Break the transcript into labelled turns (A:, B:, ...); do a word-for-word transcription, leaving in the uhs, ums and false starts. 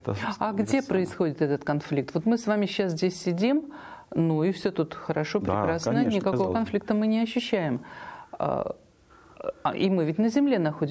A: А где происходит этот конфликт? Вот мы с вами сейчас здесь сидим, ну и все тут хорошо, прекрасно,
B: да, конечно,
A: никакого
B: казалось бы.
A: конфликта мы не ощущаем. И мы ведь на земле находимся.